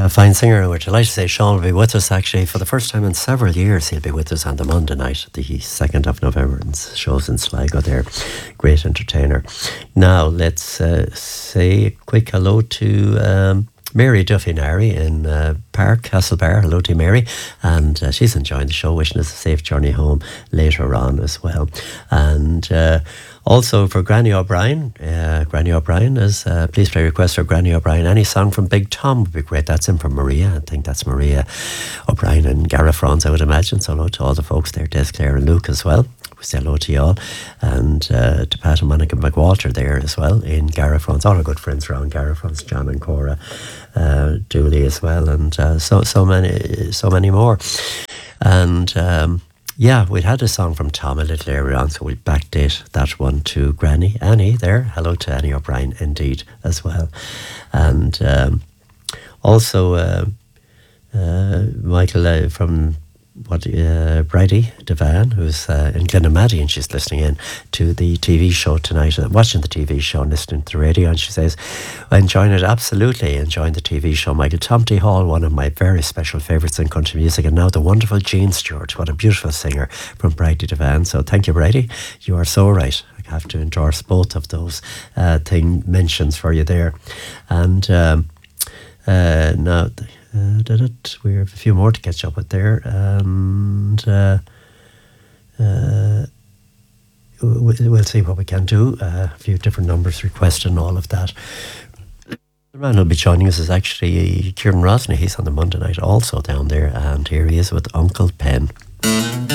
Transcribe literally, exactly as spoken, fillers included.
fine singer. We're delighted to say Sean will be with us actually for the first time in several years. He'll be with us on the Monday night, the second of November, and shows in Sligo there. Great entertainer. Now, let's uh, say a quick hello to um, Mary Duffy-Nary in uh, Park, Castlebar. Hello to Mary. And uh, she's enjoying the show, wishing us a safe journey home later on as well. And uh, also for Granny O'Brien, uh, Granny O'Brien is uh, please play request for Granny O'Brien. Any song from Big Tom would be great. That's in from Maria. I think that's Maria O'Brien and Gareth France, I would imagine. So hello to all the folks there, Des, Claire and Luke as well. We say hello to you all. And uh, to Pat and Monica McWalter there as well in Gareth France. All our good friends around Gareth France, John and Cora uh, Dooley as well. And uh, so so many so many more. And um, yeah, we'd had a song from Tom a little earlier on, so we'll backdate that one to Granny. Annie there. Hello to Annie O'Brien indeed as well. And um, also uh, uh, Michael uh, from what uh, Bridie Devan, who's uh, in Glenamaddy, and she's listening in to the T V show tonight, uh, watching the T V show and listening to the radio, and she says, enjoying it, absolutely enjoying the T V show, Michael. Tom T. Hall, one of my very special favourites in country music, and now the wonderful Jean Stewart, what a beautiful singer from Bridie Devan. So thank you, Bridie, you are so right. I have to endorse both of those uh, thing mentions for you there. And um, uh, now Uh, did it? We have a few more to catch up with there, and uh, uh, we'll see what we can do. Uh, a few different numbers requested and all of that. The man who'll be joining us is actually Kieran Rosny. He's on the Monday night also down there, and here he is with Uncle Pen.